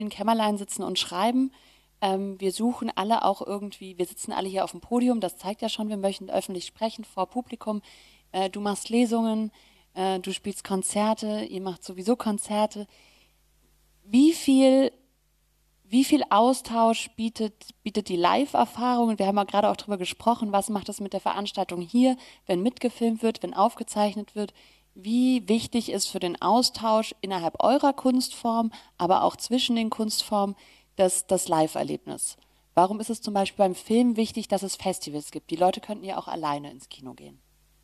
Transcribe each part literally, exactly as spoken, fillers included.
im Kämmerlein sitzen und schreiben. Ähm, wir suchen alle auch irgendwie, wir sitzen alle hier auf dem Podium, das zeigt ja schon, wir möchten öffentlich sprechen vor Publikum. Äh, du machst Lesungen, äh, du spielst Konzerte, ihr macht sowieso Konzerte. Wie viel, wie viel Austausch bietet, bietet die Live-Erfahrung? Und wir haben ja gerade auch darüber gesprochen, was macht es mit der Veranstaltung hier, wenn mitgefilmt wird, wenn aufgezeichnet wird? Wie wichtig ist für den Austausch innerhalb eurer Kunstform, aber auch zwischen den Kunstformen, das, das Live-Erlebnis? Warum ist es zum Beispiel beim Film wichtig, dass es Festivals gibt? Die Leute könnten ja auch alleine ins Kino gehen.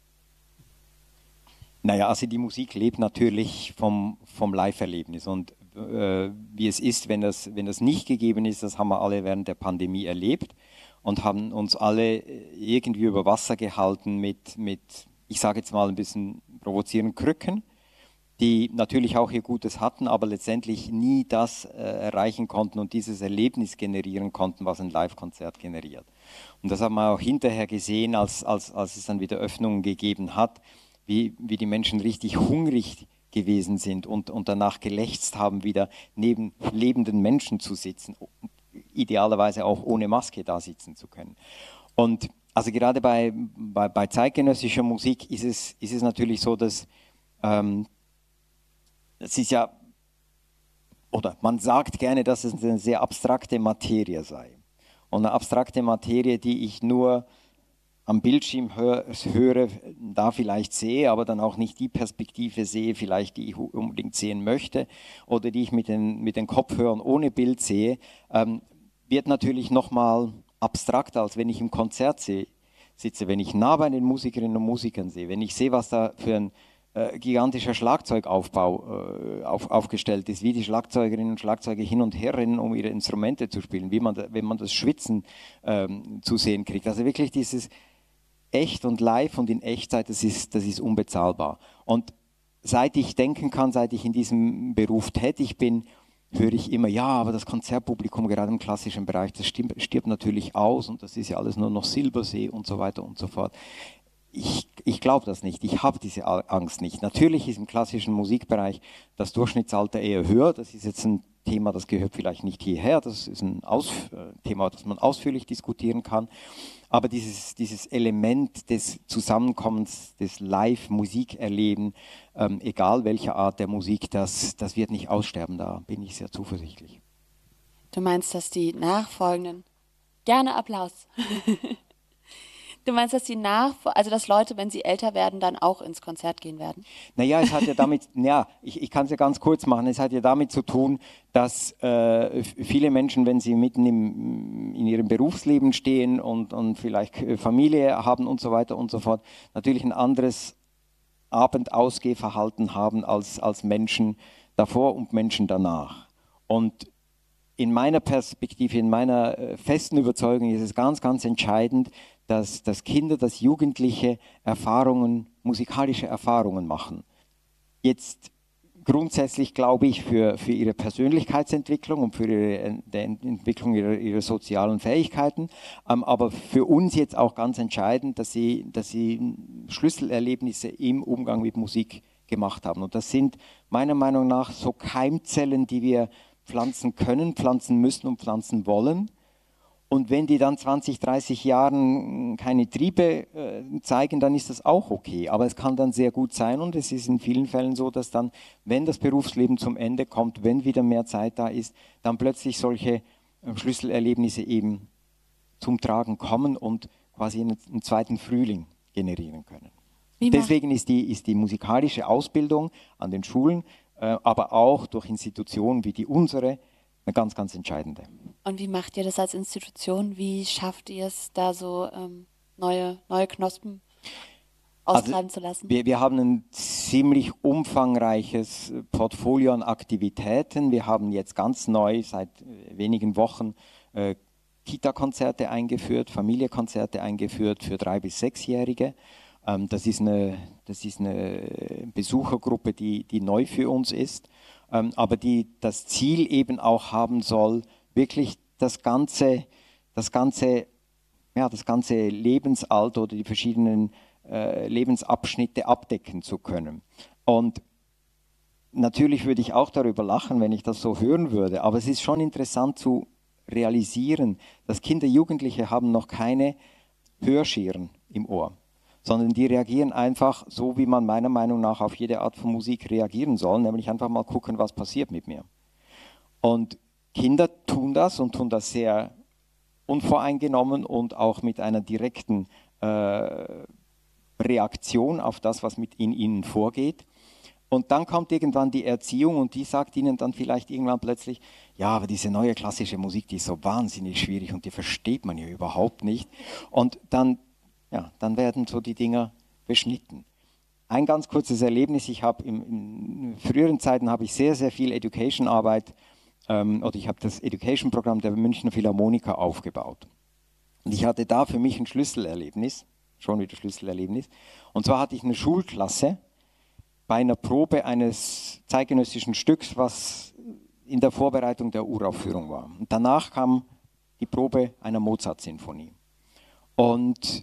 Naja, also die Musik lebt natürlich vom, vom Live-Erlebnis und äh, wie es ist, wenn das, wenn das nicht gegeben ist, das haben wir alle während der Pandemie erlebt und haben uns alle irgendwie über Wasser gehalten mit, mit ich sage jetzt mal ein bisschen provozierenden Krücken, die natürlich auch ihr Gutes hatten, aber letztendlich nie das äh, erreichen konnten und dieses Erlebnis generieren konnten, was ein Live-Konzert generiert. Und das haben wir auch hinterher gesehen, als, als, als es dann wieder Öffnungen gegeben hat, wie, wie die Menschen richtig hungrig gewesen sind und, und danach gelächzt haben, wieder neben lebenden Menschen zu sitzen, idealerweise auch ohne Maske da sitzen zu können. Und also gerade bei, bei, bei zeitgenössischer Musik ist es, ist es natürlich so, dass ähm, es ist ja, oder man sagt gerne, dass es eine sehr abstrakte Materie sei. Und eine abstrakte Materie, die ich nur am Bildschirm hör, höre, da vielleicht sehe, aber dann auch nicht die Perspektive sehe, vielleicht die ich unbedingt sehen möchte oder die ich mit den, mit den Kopfhörern ohne Bild sehe, ähm, wird natürlich nochmal abstrakter, als wenn ich im Konzert sehe, sitze, wenn ich nah bei den Musikerinnen und Musikern sehe, wenn ich sehe, was da für ein äh, gigantischer Schlagzeugaufbau äh, auf, aufgestellt ist, wie die Schlagzeugerinnen und Schlagzeuger hin und her rennen, um ihre Instrumente zu spielen, wie man, da, wenn man das Schwitzen ähm, zu sehen kriegt. Also wirklich dieses echt und live und in Echtzeit, das ist, das ist unbezahlbar. Und seit ich denken kann, seit ich in diesem Beruf tätig bin, höre ich immer, ja, aber das Konzertpublikum, gerade im klassischen Bereich, das stirbt, stirbt natürlich aus und das ist ja alles nur noch Silbersee und so weiter und so fort. Ich, ich glaube das nicht, ich habe diese Angst nicht. Natürlich ist im klassischen Musikbereich das Durchschnittsalter eher höher, das ist jetzt ein Thema, das gehört vielleicht nicht hierher, das ist ein Aus, äh, Thema, das man ausführlich diskutieren kann. Aber dieses, dieses Element des Zusammenkommens, des Live-Musikerleben, ähm, egal welcher Art der Musik, das, das wird nicht aussterben, da bin ich sehr zuversichtlich. Du meinst, dass die nachfolgenden, gerne Applaus, du meinst, dass die nach, also dass Leute, wenn sie älter werden, dann auch ins Konzert gehen werden? Naja, es hat ja damit, ja, ich, ich kann es ja ganz kurz machen, es hat ja damit zu tun, dass äh, viele Menschen, wenn sie mitten im, in ihrem Berufsleben stehen und, und vielleicht Familie haben und so weiter und so fort, natürlich ein anderes Abendausgehverhalten haben als, als Menschen davor und Menschen danach. Und in meiner Perspektive, in meiner äh, festen Überzeugung ist es ganz, ganz entscheidend, dass, dass Kinder, dass Jugendliche Erfahrungen, musikalische Erfahrungen machen. Jetzt grundsätzlich glaube ich für, für ihre Persönlichkeitsentwicklung und für ihre die Entwicklung ihrer, ihrer sozialen Fähigkeiten, ähm, aber für uns jetzt auch ganz entscheidend, dass sie, dass sie Schlüsselerlebnisse im Umgang mit Musik gemacht haben. Und das sind meiner Meinung nach so Keimzellen, die wir pflanzen können, pflanzen müssen und pflanzen wollen. Und wenn die dann zwanzig, dreißig Jahren keine Triebe äh, zeigen, dann ist das auch okay. Aber es kann dann sehr gut sein und es ist in vielen Fällen so, dass dann, wenn das Berufsleben zum Ende kommt, wenn wieder mehr Zeit da ist, dann plötzlich solche äh, Schlüsselerlebnisse eben zum Tragen kommen und quasi einen, einen zweiten Frühling generieren können. Deswegen ist die, ist die musikalische Ausbildung an den Schulen, äh, aber auch durch Institutionen wie die unsere, eine ganz, ganz entscheidende. Und wie macht ihr das als Institution? Wie schafft ihr es, da so ähm, neue, neue Knospen austreiben also, zu lassen? Wir, wir haben ein ziemlich umfangreiches Portfolio an Aktivitäten. Wir haben jetzt ganz neu seit wenigen Wochen äh, Kita-Konzerte eingeführt, Familienkonzerte eingeführt für drei- bis sechsjährige. Ähm, das ist eine, das ist eine Besuchergruppe, die, die neu für uns ist, ähm, aber die das Ziel eben auch haben soll, wirklich das ganze, das ganze, ja, das ganze Lebensalter oder die verschiedenen äh, Lebensabschnitte abdecken zu können. Und natürlich würde ich auch darüber lachen, wenn ich das so hören würde, aber es ist schon interessant zu realisieren, dass Kinder, Jugendliche haben noch keine Hörscheren im Ohr, sondern die reagieren einfach so, wie man meiner Meinung nach auf jede Art von Musik reagieren soll, nämlich einfach mal gucken, was passiert mit mir. Und Kinder tun das und tun das sehr unvoreingenommen und auch mit einer direkten äh, Reaktion auf das, was mit in ihnen vorgeht. Und dann kommt irgendwann die Erziehung und die sagt ihnen dann vielleicht irgendwann plötzlich, ja, aber diese neue klassische Musik, die ist so wahnsinnig schwierig und die versteht man ja überhaupt nicht. Und dann, ja, dann werden so die Dinger beschnitten. Ein ganz kurzes Erlebnis, ich habe in, in früheren Zeiten habe ich sehr, sehr viel Education-Arbeit ähm, oder ich habe das Education-Programm der Münchner Philharmoniker aufgebaut. Und ich hatte da für mich ein Schlüsselerlebnis, schon wieder Schlüsselerlebnis. Und zwar hatte ich eine Schulklasse bei einer Probe eines zeitgenössischen Stücks, was in der Vorbereitung der Uraufführung war. Und danach kam die Probe einer Mozart-Sinfonie. Und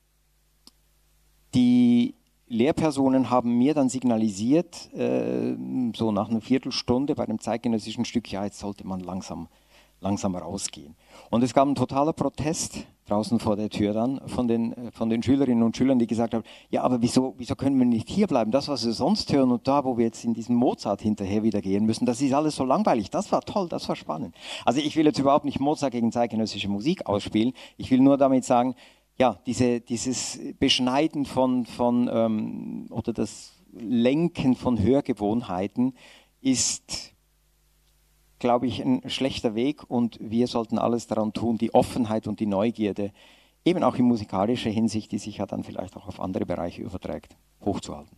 die Lehrpersonen haben mir dann signalisiert, äh, so nach einer Viertelstunde bei dem zeitgenössischen Stück, ja, jetzt sollte man langsam, langsam rausgehen. Und es gab einen totaler Protest draußen vor der Tür dann von den, von den Schülerinnen und Schülern, die gesagt haben, ja, aber wieso, wieso können wir nicht hier bleiben? Das, was wir sonst hören und da, wo wir jetzt in diesen Mozart hinterher wieder gehen müssen, das ist alles so langweilig. Das war toll, das war spannend. Also ich will jetzt überhaupt nicht Mozart gegen zeitgenössische Musik ausspielen. Ich will nur damit sagen, ja, diese, dieses Beschneiden von, von ähm, oder das Lenken von Hörgewohnheiten ist, glaube ich, ein schlechter Weg und wir sollten alles daran tun, die Offenheit und die Neugierde, eben auch in musikalischer Hinsicht, die sich ja dann vielleicht auch auf andere Bereiche überträgt, hochzuhalten.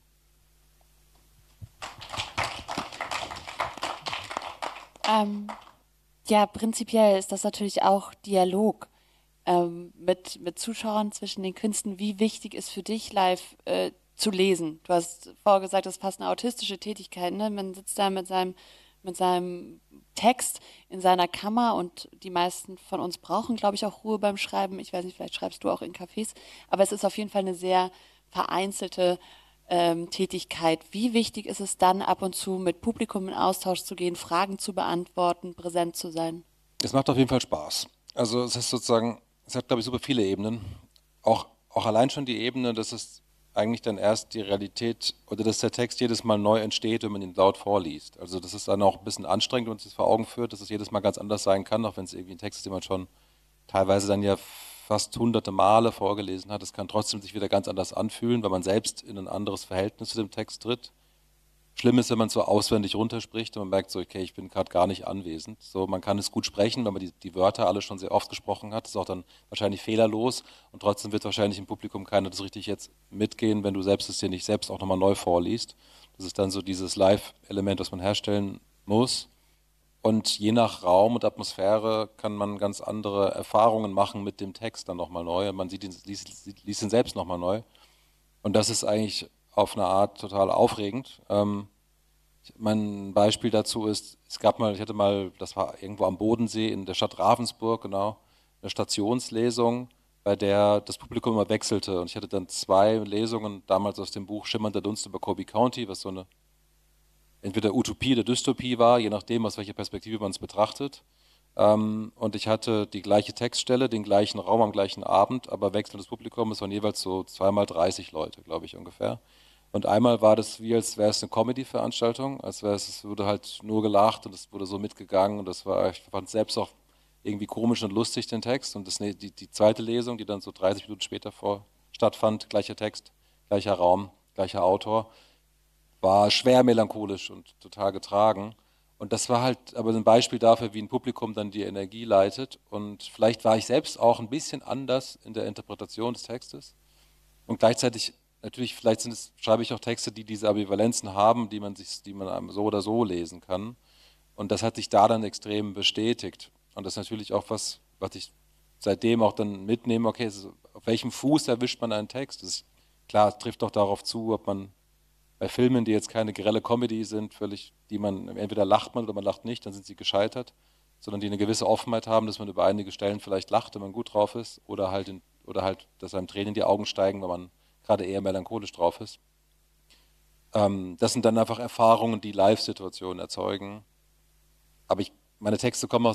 Ähm, ja, prinzipiell ist das natürlich auch Dialog ähm, mit, mit Zuschauern zwischen den Künsten. Wie wichtig ist für dich, live äh, zu lesen? Du hast vorher gesagt, das ist fast eine autistische Tätigkeit. Ne? Man sitzt da mit seinem, mit seinem Text in seiner Kammer und die meisten von uns brauchen, glaube ich, auch Ruhe beim Schreiben. Ich weiß nicht, vielleicht schreibst du auch in Cafés, aber es ist auf jeden Fall eine sehr vereinzelte ähm, Tätigkeit. Wie wichtig ist es dann, ab und zu mit Publikum in Austausch zu gehen, Fragen zu beantworten, präsent zu sein? Es macht auf jeden Fall Spaß. Also es ist sozusagen, es hat, glaube ich, super viele Ebenen. Auch, auch allein schon die Ebene, dass es eigentlich dann erst die Realität oder dass der Text jedes Mal neu entsteht, wenn man ihn laut vorliest. Also das ist dann auch ein bisschen anstrengend, wenn man sich das vor Augen führt, dass es jedes Mal ganz anders sein kann, auch wenn es irgendwie ein Text ist, den man schon teilweise dann ja fast hunderte Male vorgelesen hat. Es kann trotzdem sich wieder ganz anders anfühlen, weil man selbst in ein anderes Verhältnis zu dem Text tritt. Schlimm ist, wenn man es so auswendig runterspricht und man merkt so, okay, ich bin gerade gar nicht anwesend. So, man kann es gut sprechen, weil man die, die Wörter alle schon sehr oft gesprochen hat. Das ist auch dann wahrscheinlich fehlerlos und trotzdem wird wahrscheinlich im Publikum keiner das richtig jetzt mitgehen, wenn du selbst es dir nicht selbst auch nochmal neu vorliest. Das ist dann so dieses Live-Element, das man herstellen muss. Und je nach Raum und Atmosphäre kann man ganz andere Erfahrungen machen mit dem Text dann nochmal neu. Man sieht ihn, liest, liest ihn selbst nochmal neu. Und das ist eigentlich auf eine Art total aufregend. Ähm, mein Beispiel dazu ist, es gab mal, ich hatte mal, das war irgendwo am Bodensee in der Stadt Ravensburg, genau, eine Stationslesung, bei der das Publikum immer wechselte. Und ich hatte dann zwei Lesungen, damals aus dem Buch Schimmernder Dunst über Colby County, was so eine entweder Utopie oder Dystopie war, je nachdem, aus welcher Perspektive man es betrachtet. Ähm, und ich hatte die gleiche Textstelle, den gleichen Raum am gleichen Abend, aber wechselndes Publikum, es waren jeweils so zweimal dreißig Leute, glaube ich, ungefähr. Und einmal war das wie, als wäre es eine Comedy-Veranstaltung, als wäre es, es wurde halt nur gelacht und es wurde so mitgegangen und das war, ich fand es selbst auch irgendwie komisch und lustig, den Text. Und das, die, die zweite Lesung, die dann so dreißig Minuten später vor, stattfand, gleicher Text, gleicher Raum, gleicher Autor, war schwer melancholisch und total getragen. Und das war halt aber ein Beispiel dafür, wie ein Publikum dann die Energie leitet. Und vielleicht war ich selbst auch ein bisschen anders in der Interpretation des Textes. Und gleichzeitig, natürlich, vielleicht sind es, schreibe ich auch Texte, die diese Ambivalenzen haben, die man sich, die man so oder so lesen kann. Und das hat sich da dann extrem bestätigt. Und das ist natürlich auch was, was ich seitdem auch dann mitnehme, okay, ist, auf welchem Fuß erwischt man einen Text? Das ist, klar, es trifft doch darauf zu, ob man bei Filmen, die jetzt keine grelle Comedy sind, völlig, die man, entweder lacht man oder man lacht nicht, dann sind sie gescheitert, sondern die eine gewisse Offenheit haben, dass man über einige Stellen vielleicht lacht, wenn man gut drauf ist, oder halt, in, oder halt, dass einem Tränen in die Augen steigen, wenn man gerade eher melancholisch drauf ist. Ähm, das sind dann einfach Erfahrungen, die Live-Situationen erzeugen. Aber ich, meine Texte kommen aus